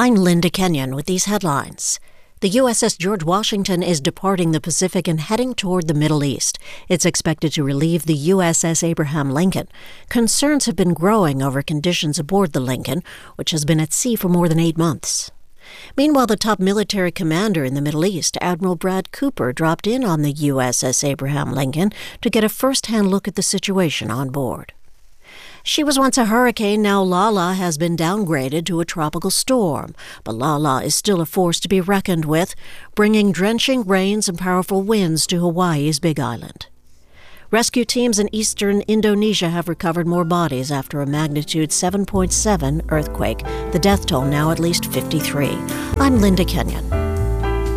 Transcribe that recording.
I'm Linda Kenyon with these headlines. The USS George Washington is departing the Pacific and heading toward the Middle East. It's expected to relieve the USS Abraham Lincoln. Concerns have been growing over conditions aboard the Lincoln, which has been at sea for more than 8 months. Meanwhile, the top military commander in the Middle East, Admiral Brad Cooper, dropped in on the USS Abraham Lincoln to get a first-hand look at the situation on board. She was once a hurricane. Now Lala has been downgraded to a tropical storm. But Lala is still a force to be reckoned with, bringing drenching rains and powerful winds to Hawaii's Big Island. Rescue teams in eastern Indonesia have recovered more bodies after a magnitude 7.7 earthquake. The death toll now at least 53. I'm Linda Kenyon.